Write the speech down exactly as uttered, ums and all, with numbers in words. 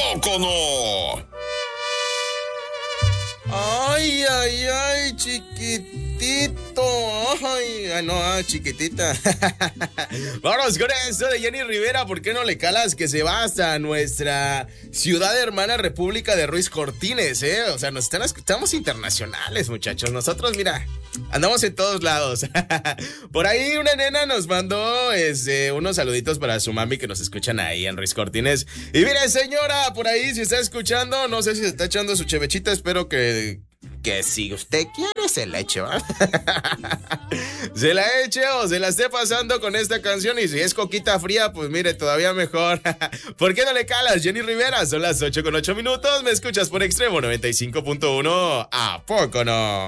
poco no? Ay, ay, ay, chiquitito. Ay, ay, no, ah, chiquitita. Vámonos con esto de Jenny Rivera. ¿Por qué no le calas que se va hasta nuestra ciudad hermana República de Ruiz Cortines, eh? O sea, nos están, estamos internacionales, muchachos. Nosotros, mira, andamos en todos lados. Por ahí una nena nos mandó este, unos saluditos para su mami que nos escuchan ahí en Ruiz Cortines. Y mire, señora, por ahí si está escuchando, no sé si se está echando su chevechita, espero que que si usted quiere se la eche, ¿va? Se la eche o se la esté pasando con esta canción, y si es coquita fría, pues mire, todavía mejor. ¿Por qué no le calas, Jenny Rivera? Son las ocho con ocho minutos, me escuchas por Extremo noventa y cinco punto uno. ¿A poco no?